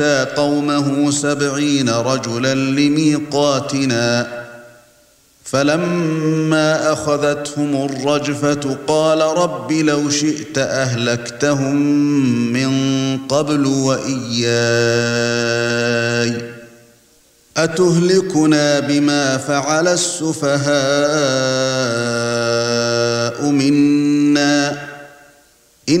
قومه 70 رجلا لميقاتنا فلما أخذتهم الرجفة قال رب لو شئت أهلكتهم من قبل وإياي أتهلكنا بما فعل السفهاء منا